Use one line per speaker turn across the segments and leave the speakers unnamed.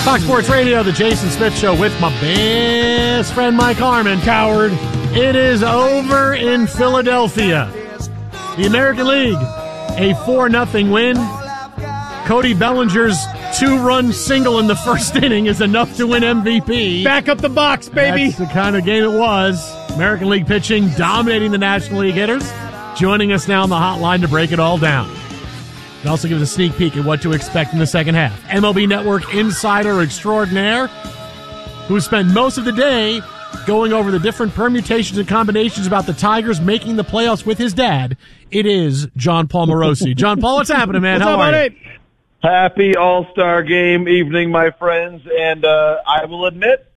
Fox Sports Radio, the Jason Smith Show with my best friend Mike Harmon. Coward. It is over in Philadelphia. The American League, a 4-0 win. Cody Bellinger's 2-run single in the first inning is enough to win MVP.
Back up the box, baby.
That's the kind of game it was. American League pitching, dominating the National League hitters. Joining us now on the hotline to break it all down. It also gives a sneak peek at what to expect in the second half. MLB Network insider extraordinaire, who spent most of the day going over the different permutations and combinations about the Tigers making the playoffs with his dad. It is John Paul Morosi. John Paul, what's happening, man? How are you?
Happy All-Star Game evening, my friends. And I will admit,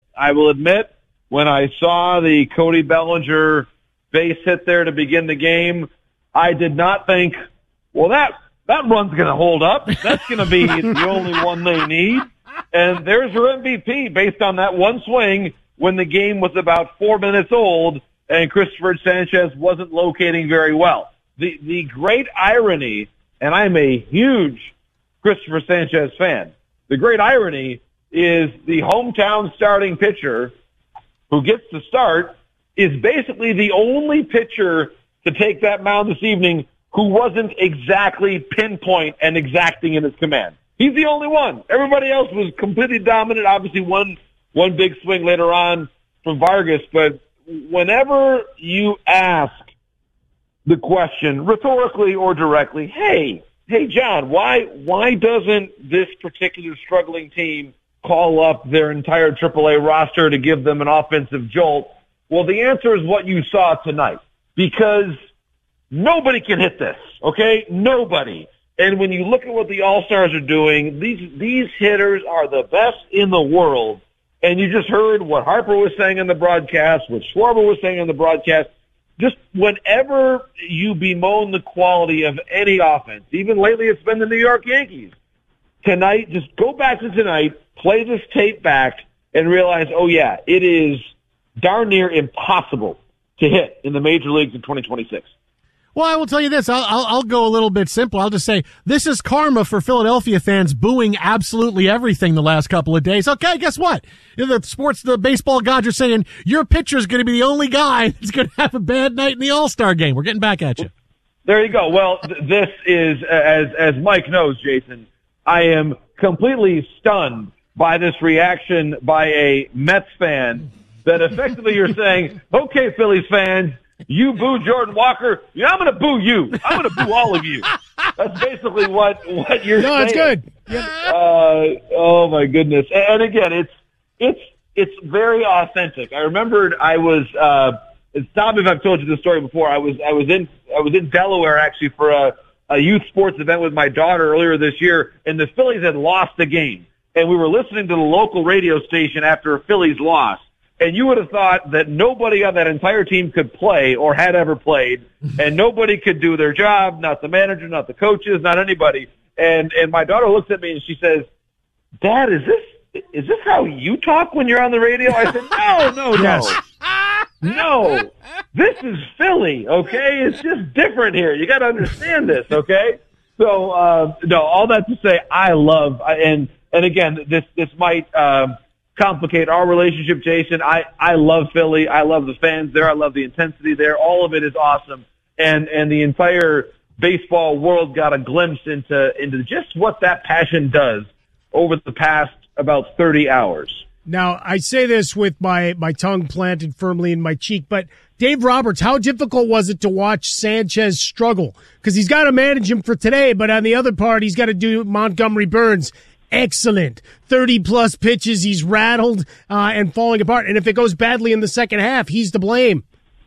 when I saw the Cody Bellinger base hit there to begin the game, I did not think, well, that run's going to hold up. That's going to be the only one they need. And there's your MVP based on that one swing when the game was about 4 minutes old and Christopher Sanchez wasn't locating very well. The great irony, and I'm a huge Christopher Sanchez fan, the great irony is the hometown starting pitcher who gets to start is basically the only pitcher to take that mound this evening who wasn't exactly pinpoint and exacting in his command. He's the only one. Everybody else was completely dominant. Obviously, one big swing later on from Vargas. But whenever you ask the question, rhetorically or directly, hey, John, why doesn't this particular struggling team call up their entire AAA roster to give them an offensive jolt? Well, the answer is what you saw tonight, because nobody can hit this, okay? Nobody. And when you look at what the All-Stars are doing, these hitters are the best in the world. And you just heard what Harper was saying in the broadcast, what Schwarber was saying in the broadcast. Just whenever you bemoan the quality of any offense, even lately it's been the New York Yankees. Tonight, just go back to tonight, play this tape back, and realize, oh yeah, it is darn near impossible to hit in the major leagues in 2026.
Well, I will tell you this. I'll go a little bit simple. I'll just say this is karma for Philadelphia fans booing absolutely everything the last couple of days. Okay, guess what? The baseball gods are saying your pitcher's going to be the only guy that's going to have a bad night in the All-Star game. We're getting back at you.
There you go. Well, this is, as Mike knows, Jason, I am completely stunned by this reaction by a Mets fan that effectively you're saying, okay, Phillies fans, you boo Jordan Walker. Yeah, I'm going to boo you. I'm going to boo all of you. That's basically what you're saying.
No, it's good.
Oh my goodness. And again, it's very authentic. I remembered I was, stop me if I've told you this story before. I was in Delaware actually for a youth sports event with my daughter earlier this year, and the Phillies had lost the game. And we were listening to the local radio station after a Phillies loss. And you would have thought that nobody on that entire team could play or had ever played, and nobody could do their job, not the manager, not the coaches, not anybody. And my daughter looks at me and she says, Dad, is this how you talk when you're on the radio? I said, no.
Yes.
No, this is Philly, okay? It's just different here. You got to understand this, okay? So, no, all that to say, I love, and again, this might, complicate our relationship, Jason. I love Philly. I love the fans there. I love the intensity there. All of it is awesome. And the entire baseball world got a glimpse into just what that passion does over the past about 30 hours.
Now, I say this with my tongue planted firmly in my cheek, but Dave Roberts, how difficult was it to watch Sanchez struggle? Because he's got to manage him for today, but on the other part, he's got to do Montgomery Burns. Excellent. 30-plus pitches. He's rattled and falling apart. And if it goes badly in the second half, he's to blame.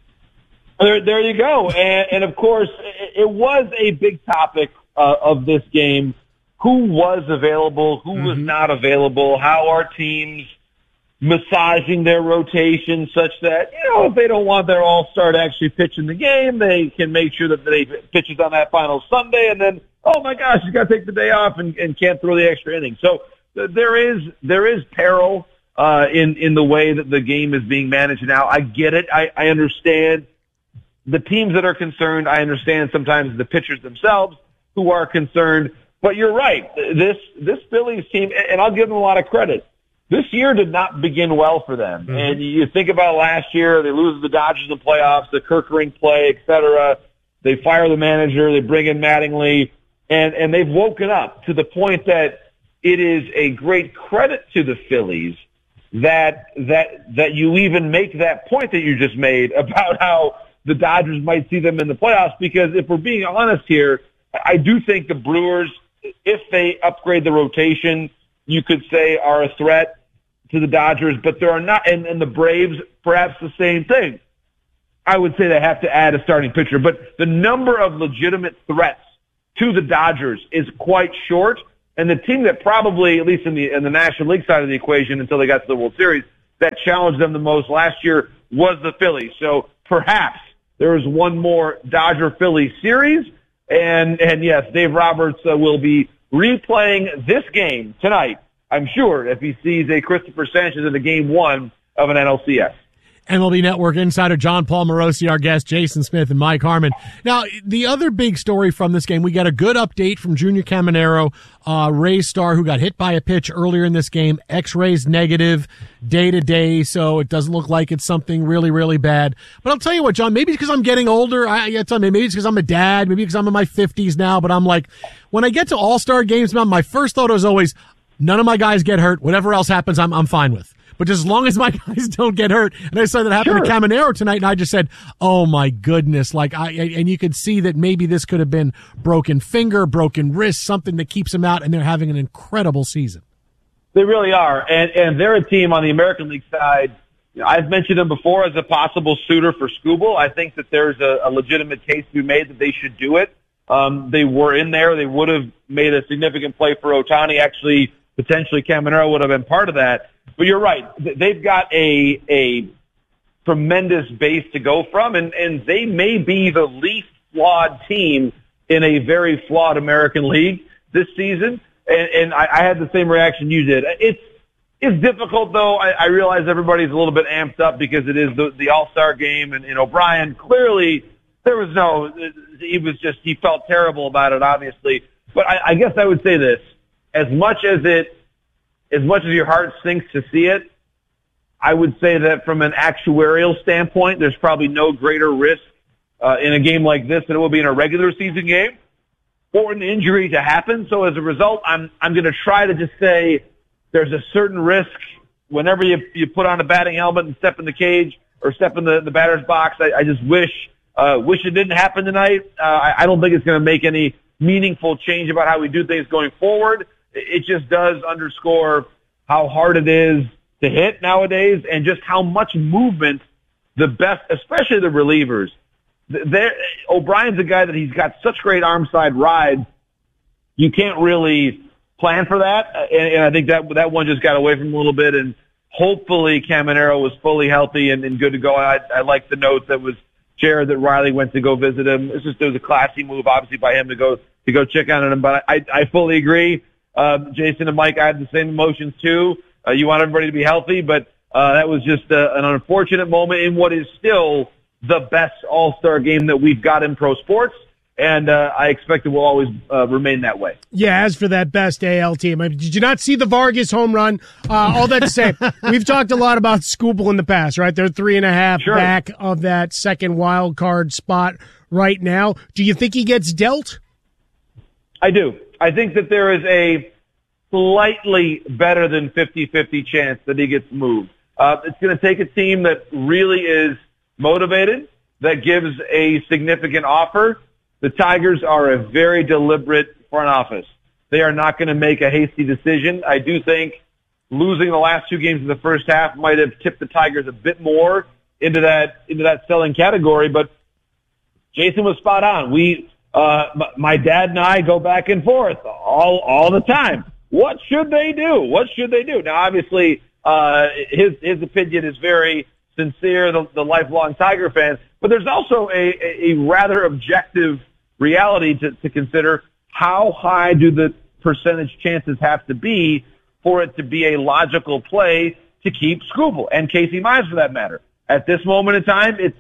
There you go. And of course, it was a big topic of this game. Who was available? Who was not available? How are teams massaging their rotation such that, if they don't want their all-star to actually pitch in the game, they can make sure that they pitches on that final Sunday, and then, oh my gosh, you got to take the day off and can't throw the extra inning. So there is peril in the way that the game is being managed now. I get it. I understand the teams that are concerned. I understand sometimes the pitchers themselves who are concerned. But you're right. This Phillies team, and I'll give them a lot of credit. this year did not begin well for them. Mm-hmm. And you think about last year, they lose the Dodgers in the playoffs, the Kirkering play, et cetera. They fire the manager, they bring in Mattingly, and they've woken up to the point that it is a great credit to the Phillies that you even make that point that you just made about how the Dodgers might see them in the playoffs, because if we're being honest here, I do think the Brewers, if they upgrade the rotation, you could say are a threat to the Dodgers, but there are not, and the Braves, perhaps the same thing. I would say they have to add a starting pitcher, but the number of legitimate threats to the Dodgers is quite short, and the team that probably, at least in the National League side of the equation until they got to the World Series, that challenged them the most last year was the Phillies. So perhaps there is one more Dodger-Phillies series, and yes, Dave Roberts will be replaying this game tonight, I'm sure, if he sees a Christopher Sanchez in the game one of an NLCS.
MLB Network insider John Paul Morosi, our guest, Jason Smith and Mike Harmon. Now, the other big story from this game, we got a good update from Junior Caminero, Rays star, who got hit by a pitch earlier in this game. X-rays negative day to day, so it doesn't look like it's something really, really bad. But I'll tell you what, John, maybe it's because I'm getting older. Maybe it's because I'm a dad. Maybe because I'm in my 50s now. But I'm like, when I get to All-Star games, my first thought is always, none of my guys get hurt. Whatever else happens, I'm fine with. But just as long as my guys don't get hurt, and I saw that happen to Caminero tonight, and I just said, "Oh my goodness!" And you could see that maybe this could have been broken finger, broken wrist, something that keeps them out, and they're having an incredible season.
They really are, and they're a team on the American League side. I've mentioned them before as a possible suitor for Skubal. I think that there's a legitimate case to be made that they should do it. They were in there; they would have made a significant play for Ohtani. Actually, potentially Caminero would have been part of that. But you're right. They've got a tremendous base to go from, and they may be the least flawed team in a very flawed American League this season. And I had the same reaction you did. It's difficult, though. I realize everybody's a little bit amped up because it is the All-Star game, and O'Brien, clearly he felt terrible about it, obviously. But I guess I would say this. As much as your heart sinks to see it, I would say that from an actuarial standpoint, there's probably no greater risk in a game like this than it will be in a regular season game for an injury to happen. So as a result, I'm going to try to just say there's a certain risk whenever you put on a batting helmet and step in the cage or step in the batter's box. I just wish it didn't happen tonight. I don't think it's going to make any meaningful change about how we do things going forward. It just does underscore how hard it is to hit nowadays and just how much movement the best, especially the relievers. O'Brien's a guy that he's got such great arm side ride. You can't really plan for that. And I think that one just got away from him a little bit. And hopefully Caminero was fully healthy and good to go. I like the note that was shared that Riley went to go visit him. It was a classy move, obviously, by him to go check on him. But I fully agree. Jason and Mike, I had the same emotions too. You want everybody to be healthy, but that was just an unfortunate moment in what is still the best All-Star game that we've got in pro sports, and I expect it will always remain that way.
Yeah, as for that best AL team, did you not see the Vargas home run? All that to say, we've talked a lot about Skubal in the past, right? They're 3.5 back of that second wild card spot right now. Do you think he gets dealt?
I do. I think that there is a slightly better than 50-50 chance that he gets moved. It's going to take a team that really is motivated, that gives a significant offer. The Tigers are a very deliberate front office. They are not going to make a hasty decision. I do think losing the last two games in the first half might have tipped the Tigers a bit more into that selling category, but Jason was spot on. My dad and I go back and forth all the time. What should they do? What should they do? Now, obviously, his opinion is very sincere, the lifelong Tiger fan, but there's also a rather objective reality to consider. How high do the percentage chances have to be for it to be a logical play to keep Skubal and Casey Mize for that matter? At this moment in time, it's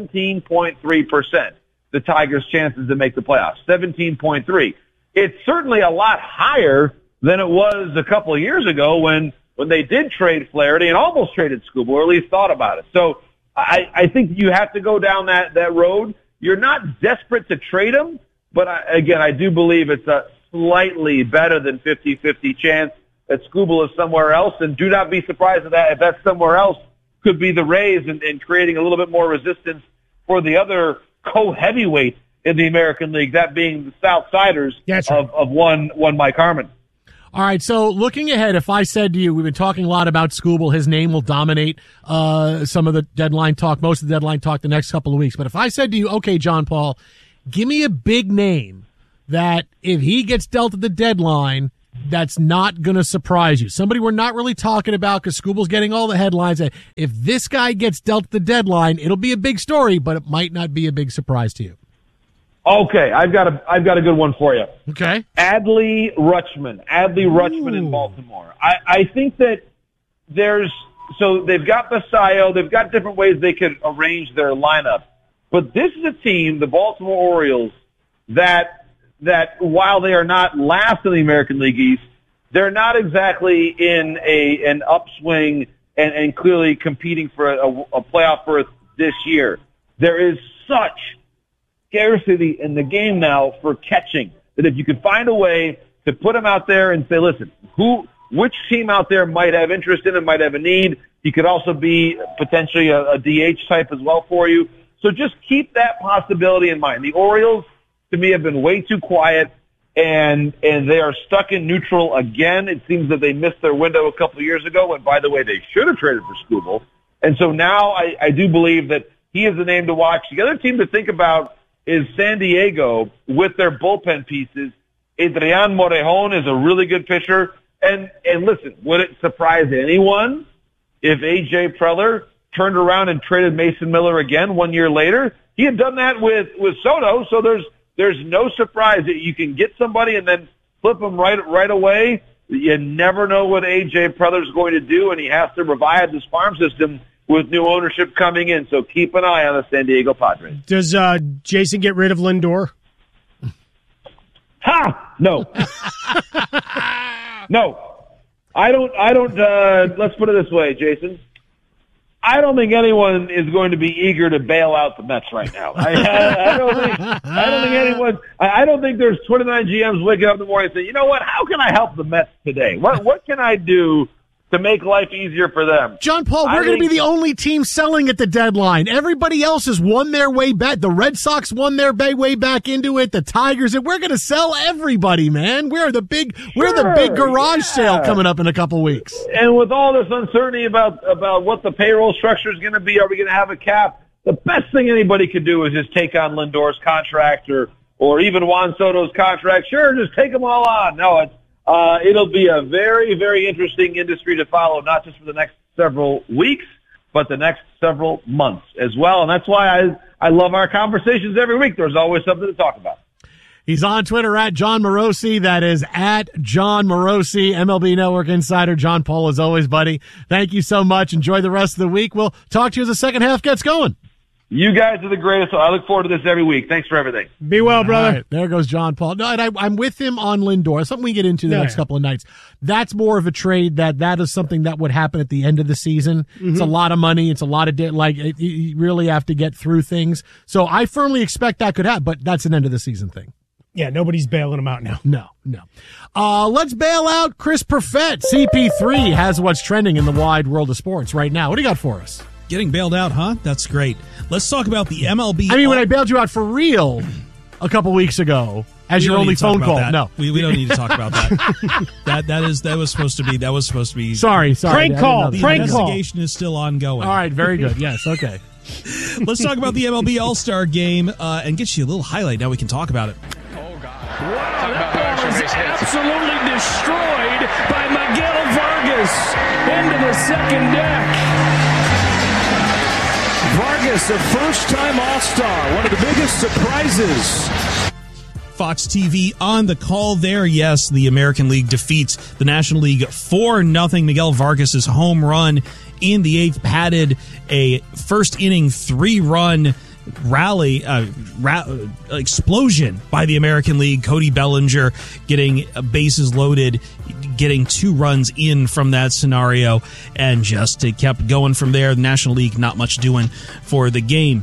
17.3%. The Tigers' chances to make the playoffs, 17.3. It's certainly a lot higher than it was a couple of years ago when when they did trade Flaherty and almost traded Skubal, or at least thought about it. So I think you have to go down that road. You're not desperate to trade him, but I do believe it's a slightly better than 50-50 chance that Skubal is somewhere else. And do not be surprised if that's somewhere else could be the Rays and creating a little bit more resistance for the other co-heavyweight in the American League, that being the Southsiders of one Mike Harmon.
All right, so looking ahead, if I said to you, we've been talking a lot about Skubal, his name will dominate some of the deadline talk, most of the deadline talk the next couple of weeks. But if I said to you, okay, John Paul, give me a big name that if he gets dealt at the deadline, that's not going to surprise you. Somebody we're not really talking about because Skubal's getting all the headlines. If this guy gets dealt at the deadline, it'll be a big story, but it might not be a big surprise to you.
Okay, I've got a good one for you.
Okay.
Adley Rutschman in Baltimore. I think that they've got Basayo, they've got different ways they could arrange their lineup. But this is a team, the Baltimore Orioles, that while they are not last in the American League East, they're not exactly in an upswing and clearly competing for a playoff berth this year. There is such scarcity in the game now for catching that if you could find a way to put them out there and say, listen, which team out there might have interest in it, might have a need. He could also be potentially a DH type as well for you. So just keep that possibility in mind. The Orioles, to me, have been way too quiet, and they are stuck in neutral again. It seems that they missed their window a couple of years ago, and by the way, they should have traded for Skubal. And so now I do believe that he is the name to watch. The other team to think about is San Diego with their bullpen pieces. Adrian Morejon is a really good pitcher. And listen, would it surprise anyone if A.J. Preller turned around and traded Mason Miller again 1 year later? He had done that with Soto, so there's no surprise that you can get somebody and then flip them right away. You never know what A.J. Preller's going to do, and he has to revive this farm system with new ownership coming in. So keep an eye on the San Diego Padres.
Does Jason get rid of Lindor?
Ha! No. No. I don't, let's put it this way, Jason. I don't think anyone is going to be eager to bail out the Mets right now. I don't think there's 29 GMs waking up in the morning and saying, you know what, how can I help the Mets today? What can I do to make life easier for them?
John Paul, we're going to be the only team selling at the deadline. Everybody else has won their way back. The Red Sox won their way back into it. The Tigers, and we're going to sell everybody, man. We're the big garage sale coming up in a couple weeks.
And with all this uncertainty about what the payroll structure is going to be, are we going to have a cap? The best thing anybody could do is just take on Lindor's contract or even Juan Soto's contract. Sure, just take them all on. No, it'll be a very, very interesting industry to follow, not just for the next several weeks, but the next several months as well. And that's why I love our conversations every week. There's always something to talk about.
He's on Twitter at John Morosi. That is at John Morosi, MLB Network Insider. John Paul, as always, buddy. Thank you so much. Enjoy the rest of the week. We'll talk to you as the second half gets going.
You guys are the greatest. I look forward to this every week. Thanks for everything.
Be well, brother.
Right, there goes John Paul. No, and I'm with him on Lindor. Something we get into the next couple of nights. That's more of a trade that is something that would happen at the end of the season. Mm-hmm. It's a lot of money. It's a lot of you really have to get through things. So I firmly expect that could happen, but that's an end of the season thing.
Yeah, nobody's bailing him out now.
No. Let's bail out Chris Perfett. CP3 has what's trending in the wide world of sports right now. What do you got for us?
Getting bailed out, huh? That's great. Let's talk about the MLB.
I mean, when I bailed you out for real a couple weeks ago as your only phone call.
That.
No,
we don't need to talk about that. that was supposed to be.
Sorry.
Prank call.
The investigation is still ongoing.
All right, very good. Yes, okay.
Let's talk about the MLB All-Star Game and get you a little highlight. Now we can talk about it.
Oh, God. Wow, that ball is absolutely destroyed by Miguel Vargas into the second deck. Vargas, a first-time All-Star, one of the biggest surprises.
Fox TV on the call there. Yes, the American League defeats the National League 4-0. Miguel Vargas' home run in the eighth padded a first-inning 3-run explosion by the American League. Cody Bellinger getting bases loaded, getting 2 runs in from that scenario, and just it kept going from there. The National League not much doing for the game.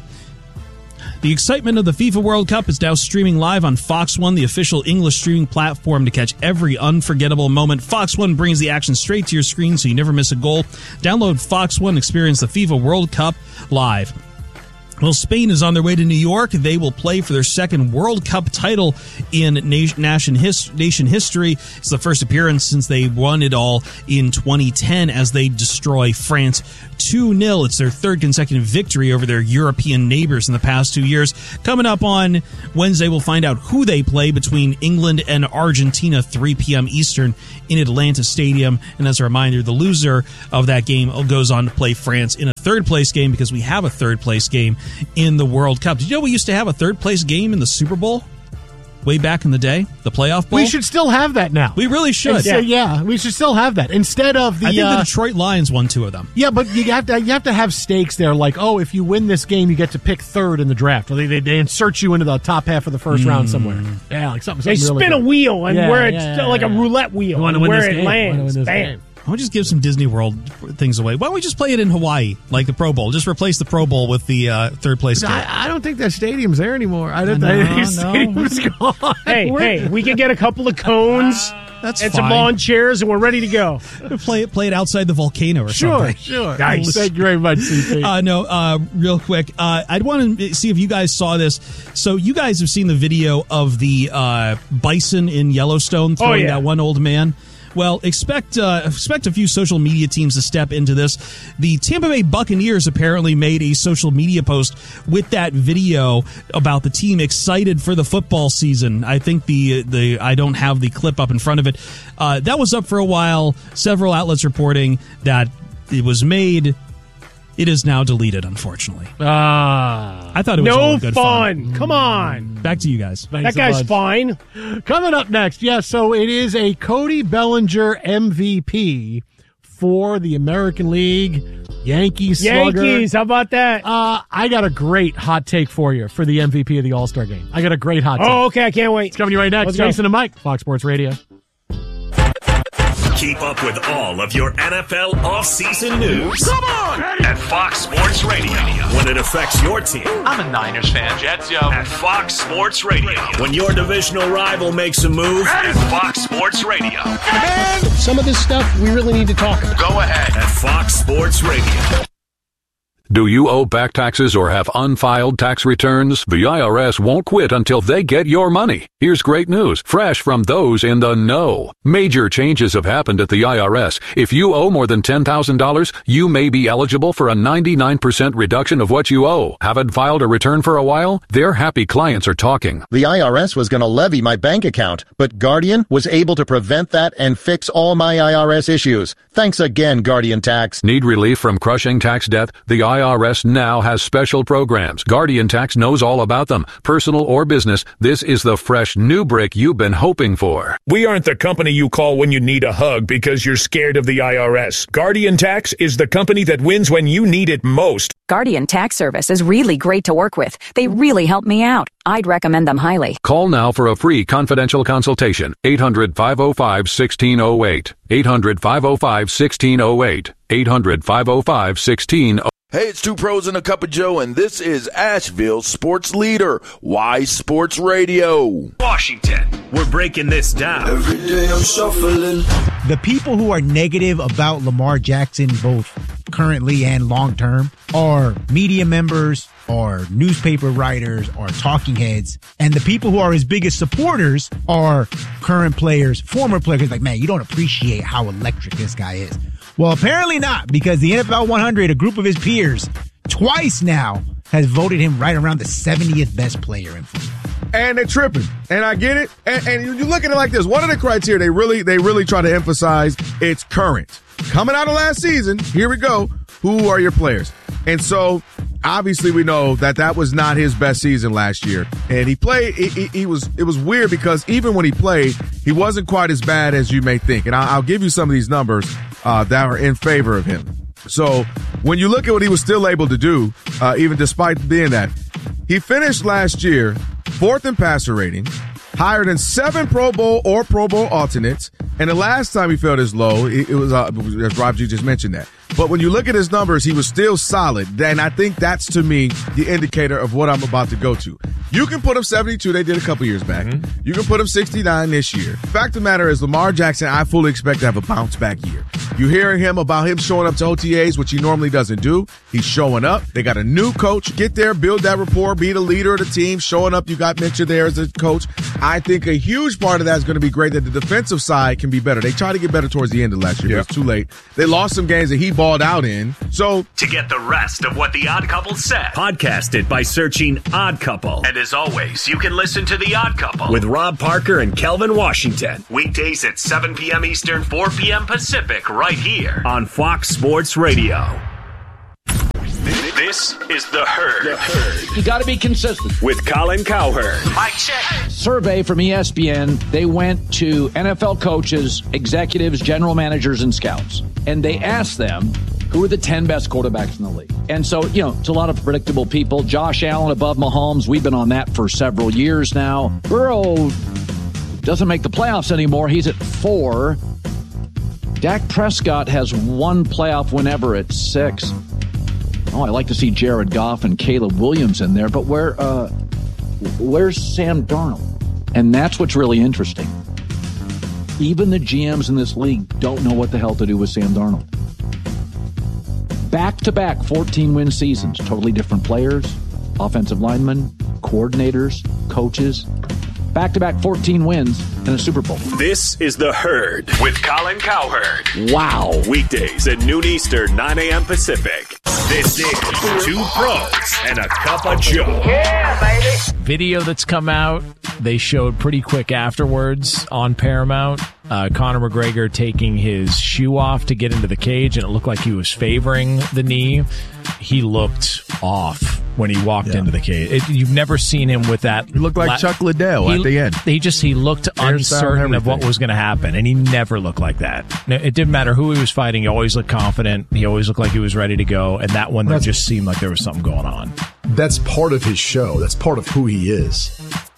The excitement of the FIFA World Cup is now streaming live on Fox One, the official English streaming platform to catch every unforgettable moment. Fox One brings the action straight to your screen so you never miss a goal. Download Fox One and experience the FIFA World Cup live. Well, Spain is on their way to New York. They will play for their second World Cup title in nation history. It's the first appearance since they won it all in 2010 as they destroy France 2-0. It's their third consecutive victory over their European neighbors in the past 2 years. Coming up on Wednesday, we'll find out who they play between England and Argentina, 3 p.m. Eastern in Atlanta Stadium. And as a reminder, the loser of that game goes on to play France in a third-place game because we have a third-place game in the World Cup. Did you know we used to have a third-place game in the Super Bowl? Way back in the day, the playoff bowl.
We should still have that now.
We really should.
Yeah, we should still have that instead of the.
I think the Detroit Lions won 2 of them.
Yeah, but you have to have stakes there. Like, oh, if you win this game, you get to pick third in the draft. Or they insert you into the top half of the first round somewhere. Yeah, like something.
They
really
spin
good.
A wheel and where it's like a roulette wheel.
You want to win
where
this
it
game?
lands, bam.
Game.
Why don't we just give some Disney World things away? Why don't we just play it in Hawaii, like the Pro Bowl? Just replace the Pro Bowl with the third place game.
I don't think that stadium's there anymore. I don't
No,
think
no.
stadium's gone.
Hey, we can get a couple of cones
That's
and
fine.
some lawn chairs, and we're ready to go.
Play it outside the volcano or something.
Sure.
Nice.
Thank you very much, CP.
Real quick, I'd want to see if you guys saw this. So you guys have seen the video of the bison in Yellowstone throwing that one old man. Well, expect a few social media teams to step into this. The Tampa Bay Buccaneers apparently made a social media post with that video about the team excited for the football season. I think the I don't have the clip up in front of it. That was up for a while. Several outlets reporting that it was made. It is now deleted, unfortunately. I thought it was all good fun.
Come on.
Back to you guys.
That guy's fine.
Coming up next, so it is a Cody Bellinger MVP for the American League. Yankees slugger.
Yankees, how about that?
I got a great hot take for you for the MVP of the All-Star game. I got a great hot take.
Oh, okay, I can't wait.
It's coming to you right next.
Let's go.
Jason and Mike, Fox Sports Radio.
Keep up with all of your NFL offseason news. Come on! At Fox Sports Radio. When it affects your team.
I'm a Niners fan. Jets, yo.
At Fox Sports Radio. When your divisional rival makes a move. At Fox Sports Radio.
And some of this stuff we really need to talk about.
Go ahead.
At Fox Sports Radio.
Do you owe back taxes or have unfiled tax returns? The IRS won't quit until they get your money. Here's great news, fresh from those in the know. Major changes have happened at the IRS. If you owe more than $10,000, you may be eligible for a 99% reduction of what you owe. Haven't filed a return for a while? Their happy clients are talking.
The IRS was going to levy my bank account, but Guardian was able to prevent that and fix all my IRS issues. Thanks again, Guardian Tax.
Need relief from crushing tax debt? The IRS now has special programs. Guardian Tax knows all about them. Personal or business, this is the fresh new brick you've been hoping for.
We aren't the company you call when you need a hug because you're scared of the IRS. Guardian Tax is the company that wins when you need it most.
Guardian Tax Service is really great to work with. They really help me out. I'd recommend them highly.
Call now for a free confidential consultation. 800-505-1608. 800-505-1608. 800-505-1608.
Hey, it's Two Pros and a Cup of Joe, and this is Asheville's sports leader, Y Sports Radio.
Washington, we're breaking this down.
Every day I'm shuffling. The people who are negative about Lamar Jackson, both currently and long term, are media members, are newspaper writers, are talking heads. And the people who are his biggest supporters are current players, former players. Like, man, you don't appreciate how electric this guy is. Well, apparently not, because the NFL 100, a group of his peers, twice now has voted him right around the 70th best player in football.
And they're tripping, and I get it. And you look at it like this: one of the criteria they really try to emphasize, it's current. Coming out of last season, here we go. Who are your players? And so, obviously, we know that was not his best season last year. And he played. It was weird because even when he played, he wasn't quite as bad as you may think. And I'll give you some of these numbers that are in favor of him. So when you look at what he was still able to do, even despite being that, He finished last year 4th in passer rating, higher than 7 Pro Bowl or Pro Bowl alternates, and the last time he fell this low, it was as Rob G just mentioned that. But when you look at his numbers, he was still solid. And I think that's, to me, the indicator of what I'm about to go to. You can put him 72. They did a couple years back. Mm-hmm. You can put him 69 this year. Fact of the matter is, Lamar Jackson, I fully expect to have a bounce-back year. You're hearing him about him showing up to OTAs, which he normally doesn't do. He's showing up. They got a new coach. Get there, build that rapport, be the leader of the team. Showing up, you got Mitchell there as a coach. I think a huge part of that is going to be great that the defensive side can be better. They tried to get better towards the end of last year, but it's too late. They lost some games that he balled out in. So
to get the rest of what The Odd Couple said, podcast it by searching Odd Couple. And as always, you can listen to The Odd Couple with Rob Parker and Kelvin Washington. Weekdays at 7 p.m. Eastern, 4 p.m. Pacific, right here on Fox Sports Radio. This is The Herd.
You got to be consistent.
With Colin Cowherd.
Mike check. Survey from ESPN. They went to NFL coaches, executives, general managers, and scouts. And they asked them, who are the 10 best quarterbacks in the league? And so, it's a lot of predictable people. Josh Allen above Mahomes. We've been on that for several years now. Burrow doesn't make the playoffs anymore. He's at 4. Dak Prescott has 1 playoff win ever at 6. Oh, I like to see Jared Goff and Caleb Williams in there, but where's Sam Darnold? And that's what's really interesting. Even the GMs in this league don't know what the hell to do with Sam Darnold. Back-to-back 14-win seasons, totally different players, offensive linemen, coordinators, coaches. Back-to-back 14 wins and a Super Bowl.
This is The Herd with Colin Cowherd.
Wow.
Weekdays at noon Eastern, 9 a.m. Pacific. This is 2 Pros and a Cup of Joe.
Yeah, baby. Video that's come out, they showed pretty quick afterwards on Paramount. Conor McGregor taking his shoe off to get into the cage, and it looked like he was favoring the knee. He looked off when he walked into the cage. You've never seen him with that.
He looked like Chuck Liddell at the end.
He looked uncertain of what was going to happen, and he never looked like that. It didn't matter who he was fighting. He always looked confident. He always looked like he was ready to go, and that one, that just seemed like there was something going on.
That's part of his show. That's part of who he is.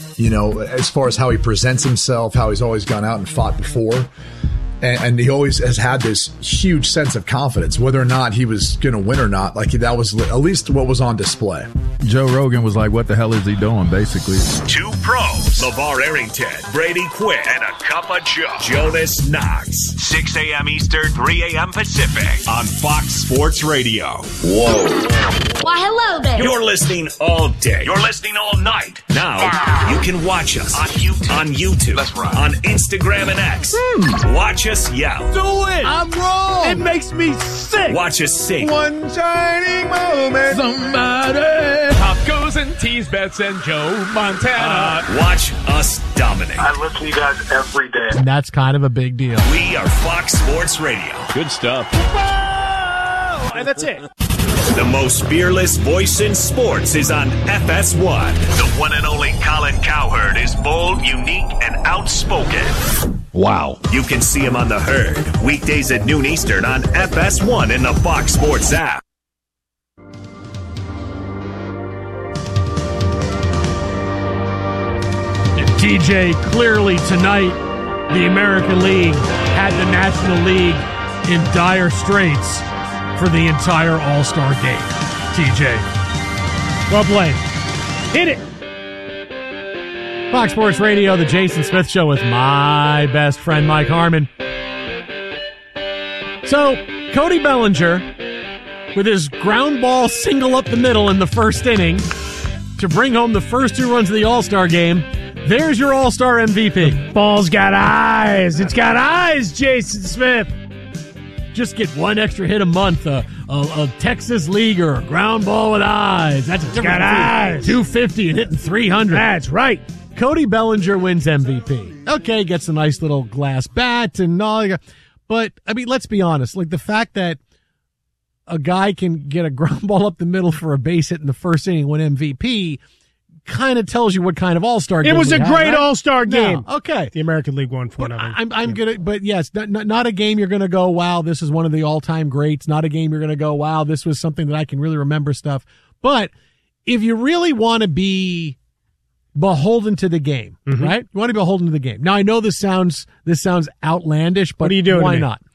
As far as how he presents himself, how he's always gone out and fought before. And he always has had this huge sense of confidence, whether or not he was going to win or not. Like, that was at least what was on display.
Joe Rogan was like, what the hell is he doing, basically?
2 Pros, LeVar Arrington, Brady Quinn, and a Cup of Joe, Jonas Knox. 6 a.m. Eastern, 3 a.m. Pacific on Fox Sports Radio.
Whoa.
Why, hello there.
You're listening all day. You're listening all night. Now, you can watch us on YouTube. That's right. On Instagram and X. Watch us yell.
Do it. I'm wrong. It makes me sick.
Watch us sing.
One shining moment.
Somebody.
Pop goes and tease bets and Joe Montana.
Watch us dominate.
I listen to you guys every day.
And that's kind of a big deal.
We are Fox Sports Radio.
Good stuff.
Whoa! And that's it.
The most fearless voice in sports is on FS1. The one and only Colin Cowherd is bold, unique, and outspoken.
Wow.
You can see him on The Herd, weekdays at noon Eastern on FS1 and the Fox Sports app.
TJ, clearly tonight, the American League had the National League in dire straits for the entire All-Star game. TJ. Well played. Hit it. Fox Sports Radio, the Jason Smith Show with my best friend, Mike Harmon. So, Cody Bellinger, with his ground ball single up the middle in the first inning to bring home the first 2 runs of the All-Star game, there's your All-Star MVP.
The ball's got eyes. It's got eyes, Jason Smith.
Just get 1 extra hit a month, a Texas leaguer, ground ball with eyes. That's a difference.
Got eyes.
250 and hitting 300.
That's right.
Cody Bellinger wins MVP. Okay, gets a nice little glass bat and all. But, I mean, let's be honest. Like, the fact that a guy can get a ground ball up the middle for a base hit in the first inning and win MVP kind of tells you what kind of All-Star game
it was. A
had,
great
right?
All-Star game.
No, okay.
The American League won for it.
I'm gonna, but yes, not a game you're gonna go, wow, this is one of the all-time greats. Not a game you're gonna go, wow, this was something that I can really remember stuff. But if you really want to be beholden to the game, right? You want to be beholden to the game. Now, I know this sounds outlandish, but
what are you doing?
Why not?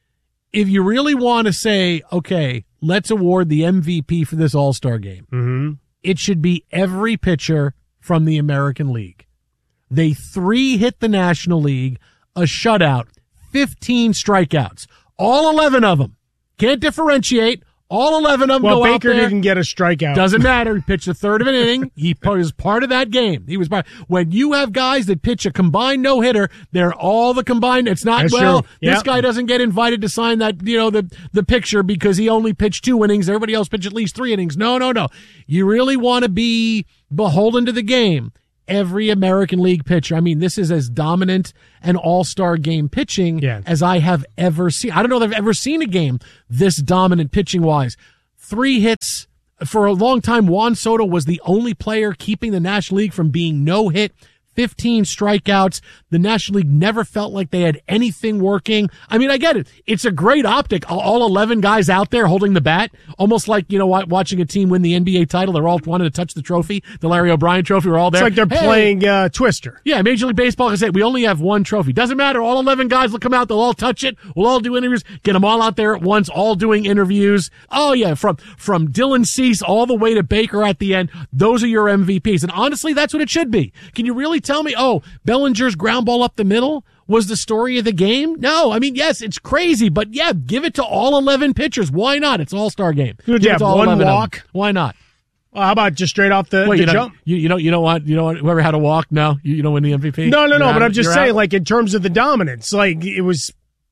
If you really want to say, okay, let's award the MVP for this All-Star game, it should be every pitcher from the American League. They 3 hit the National League, a shutout, 15 strikeouts, all 11 of them. Can't differentiate. All 11 of them go out there.
Baker didn't get a strikeout.
Doesn't matter. He pitched a third of an inning. He was part of that game. He was part. When you have guys that pitch a combined no-hitter, they're all the combined. It's not, this guy doesn't get invited to sign that, the picture because he only pitched 2 innings. Everybody else pitched at least 3 innings. No. You really want to be beholden to the game. Every American League pitcher. I mean, this is as dominant an all-star game pitching as I have ever seen. I don't know that I've ever seen a game this dominant pitching-wise. 3 hits. For a long time, Juan Soto was the only player keeping the National League from being no-hit. 15 strikeouts. The National League never felt like they had anything working. I mean, I get it. It's a great optic. All 11 guys out there holding the bat, almost like, watching a team win the NBA title. They're all wanting to touch the trophy, the Larry O'Brien trophy. We're all there.
It's like they're playing Twister.
Yeah, Major League Baseball can say, we only have 1 trophy. Doesn't matter. All 11 guys will come out. They'll all touch it. We'll all do interviews. Get them all out there at once, all doing interviews. Oh, yeah, from Dylan Cease all the way to Baker at the end. Those are your MVPs. And honestly, that's what it should be. Can you really tell me, Bellinger's ground ball up the middle was the story of the game? No. I mean, yes, it's crazy, but yeah, give it to all 11 pitchers. Why not? It's an all-star game.
Give it to all 1 walk.
Why not?
Well, how about just straight off the jump?
You know what? Whoever had a walk, no, you don't win the MVP.
No. But I'm just saying, like in terms of the dominance, like it was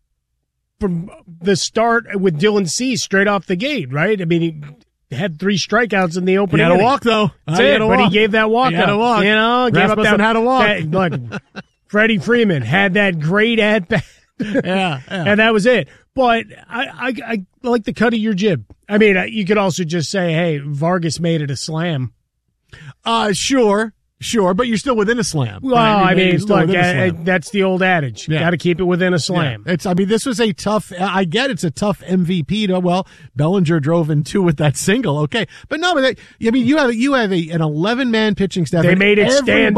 from the start with Dylan Cease straight off the gate, right? I mean, he had 3 strikeouts in the opening.
He had a walk though.
But he gave that walk.
He had a walk.
Gave up that.
Had a walk.
Look, Freddie Freeman had that great at bat.
Yeah,
and that was it. But I like the cut of your jib. I mean, you could also just say, hey, Vargas made it a slam.
Sure, but you're still within a slam.
Well, right? I mean, look, that's the old adage. Got to keep it within a slam.
Yeah. This was a tough, I get it's a tough MVP. Bellinger drove in 2 with that single. Okay. But no, you have an 11-man pitching staff.
They made it stand up.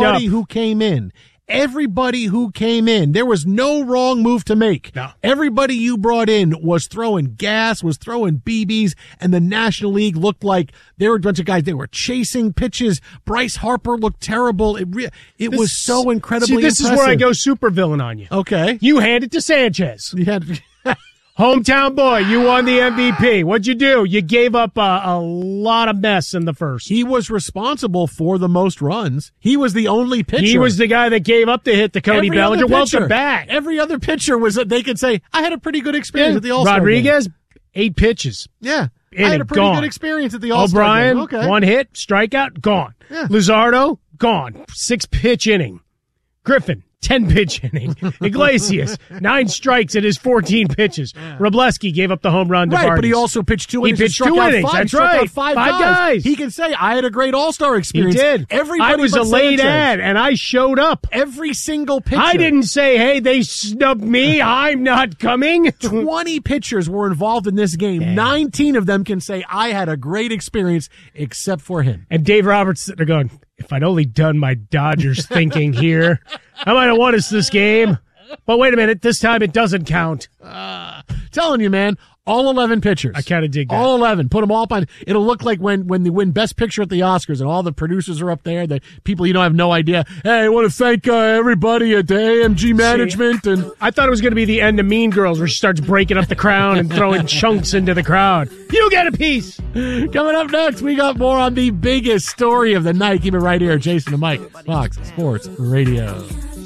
Everybody who came in, there was no wrong move to make.
No.
Everybody you brought in was throwing gas, was throwing BBs, and the National League looked like they were a bunch of guys. They were chasing pitches. Bryce Harper looked terrible. It was so incredibly
impressive.
This
is where I go supervillain on you.
Okay.
You hand it to Sanchez.
You had
hometown boy, you won the MVP. What'd you do? You gave up a lot of mess in the first.
He was responsible for the most runs. He was the only pitcher.
He was the guy that gave up the hit to Cody Bellinger. Welcome back.
Every other pitcher was that they could say, I had a pretty good experience at the All-Star
Rodriguez,
game.
8 pitches.
Yeah. I had a pretty good experience at the All-Star
O'Brien,
game. Okay.
1 hit, strikeout, gone.
Yeah.
Luzardo, gone. 6-pitch inning. Griffin, 10-pitch inning. Iglesias, 9 strikes at his 14 pitches. Yeah. Wroblewski gave up the home run to Vargas.
But he also pitched 2 innings.
He pitched 2 innings. That's right.
5 guys. He can say, I had a great All-Star experience.
He did.
Everybody
I was a late ad, and I showed up.
Every single pitcher.
I didn't say, hey, they snubbed me. I'm not coming.
20 pitchers were involved in this game. Yeah. 19 of them can say, I had a great experience, except for him.
And Dave Roberts sitting there going, if I'd only done my Dodgers thinking here, I might have won us this game. But wait a minute, this time it doesn't count.
Telling you, man, all 11 pitchers.
I kind of dig that.
All 11. Put them all up on. It'll look like when they win Best Picture at the Oscars and all the producers are up there, the people you don't have no idea. Hey, I want to thank everybody at the AMG management. And
I thought it was going to be the end of Mean Girls where she starts breaking up the crowd and throwing chunks into the crowd. You get a piece.
Coming up next, we got more on the biggest story of the night. Keep it right here. Jason and Mike, Fox Sports Radio.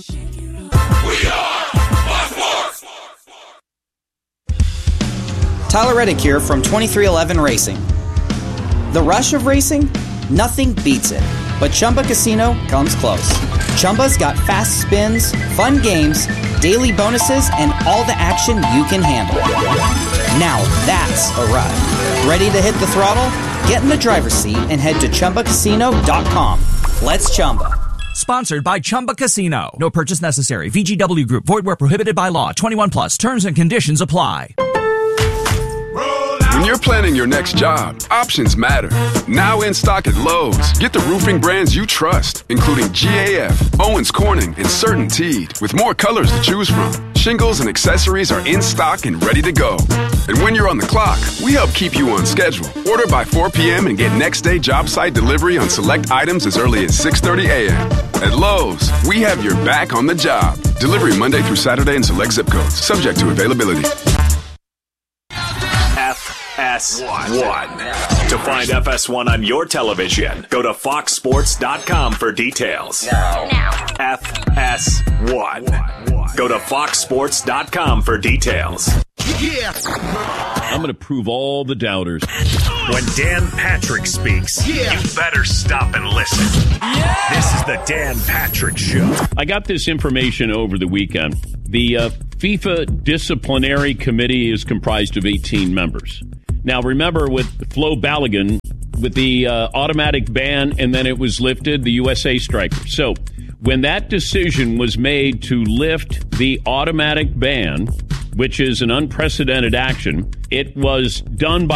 We are
Tyler Reddick here from 2311 Racing. The rush of racing? Nothing beats it. But Chumba Casino comes close. Chumba's got fast spins, fun games, daily bonuses, and all the action you can handle. Now that's a ride. Ready to hit the throttle? Get in the driver's seat and head to ChumbaCasino.com. Let's Chumba.
Sponsored by Chumba Casino. No purchase necessary. VGW Group. Void where prohibited by law. 21 plus. Terms and conditions apply.
When you're planning your next job, options matter. Now in stock at Lowe's. Get the roofing brands you trust, including GAF, Owens Corning, and CertainTeed, with more colors to choose from. Shingles and accessories are in stock and ready to go. And when you're on the clock, we help keep you on schedule. Order by 4 p.m. and get next day job site delivery on select items as early as 6:30 a.m. At Lowe's, we have your back on the job. Delivery Monday through Saturday in select zip codes, subject to availability.
FS1. To find FS1 on your television, go to foxsports.com for details. Now. FS1. Go to foxsports.com for details.
Yeah. I'm going to prove all the doubters.
When Dan Patrick speaks, you better stop and listen. Yeah. This is the Dan Patrick Show.
I got this information over the weekend. The FIFA Disciplinary Committee is comprised of 18 members. Now, remember with Flo Balogun, with the automatic ban, and then it was lifted, the USA striker. So when that decision was made to lift the automatic ban, which is an unprecedented action, it was done by